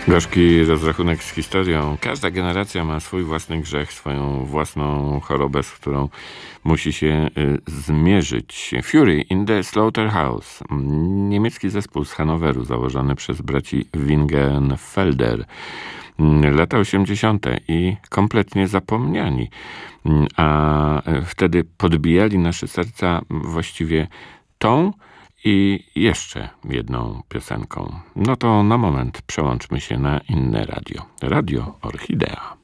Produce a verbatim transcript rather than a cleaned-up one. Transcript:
Gorzki rozrachunek z historią. Każda generacja ma swój własny grzech, swoją własną chorobę, z którą musi się y, zmierzyć. Fury in the Slaughterhouse. Niemiecki zespół z Hanoweru, założony przez braci Wingenfelder. Lata osiemdziesiąte i kompletnie zapomniani. A wtedy podbijali nasze serca właściwie tą i jeszcze jedną piosenką. No to na moment przełączmy się na inne radio. Radio Orchidea.